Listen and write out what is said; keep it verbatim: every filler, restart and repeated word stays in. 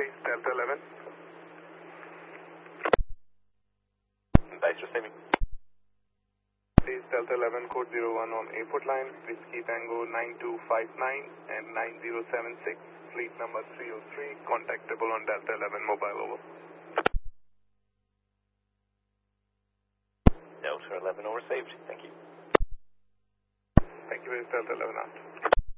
base Delta eleven. Base receiving. Base Delta eleven, code zero one on airport line, Whiskey Tango nine two five nine and nine zero seven six, fleet number three oh three, contactable on Delta eleven mobile, over. Delta eleven, all received. Thank you. Thank you, base Delta eleven out.